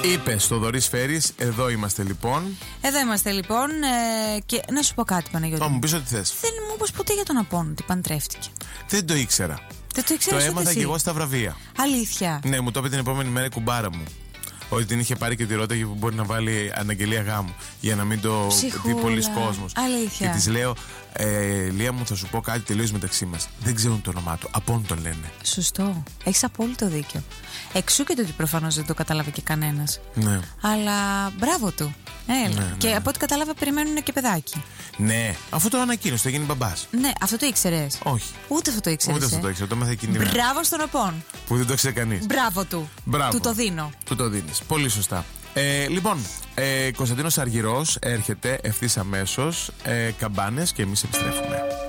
Είπε στο Δωρής Φέρης, εδώ είμαστε λοιπόν. Εδώ είμαστε λοιπόν. Και να σου πω κάτι, Παναγιώτη. Μου πεις ό,τι θες. Δεν μου είπες ποτέ για τον Απόν ότι παντρεύτηκε. Δεν το ήξερα. Δεν το ήξερα. Το έμαθα και εγώ στα βραβεία. Αλήθεια. Ναι, μου το είπε την επόμενη μέρα η κουμπάρα μου. Ότι την είχε πάρει και τη ρώταγε που μπορεί να βάλει αναγγελία γάμου. Για να μην το δει πολλοί κόσμος. Αλήθεια. Και της λέω, Λία μου, θα σου πω κάτι τελείως μεταξύ μας. Δεν ξέρουν το όνομά του. Απόν το λένε. Σωστό. Έχεις απόλυτο δίκιο. Εξού και το ότι προφανώς δεν το κατάλαβε και κανένας. Ναι. Αλλά μπράβο του. Ναι, και ναι. από ό,τι κατάλαβα περιμένουν και παιδάκι. Ναι, αφού το ανακοίνωσε, θα γίνει μπαμπάς. Ναι, αυτό το ήξερες. Όχι. Ούτε αυτό το ήξερες. Ούτε αυτό το ήξερα. Το έμαθα εκείνη την μέρα. Μπράβο στον Απόν. Που δεν το ήξερε κανείς. Μπράβο του. Μπράβο. Του το δίνω. Του το δίνεις. Πολύ σωστά. Λοιπόν, Κωνσταντίνος Αργυρός έρχεται ευθύς αμέσως. Καμπάνες και εμείς επιστρέφουμε.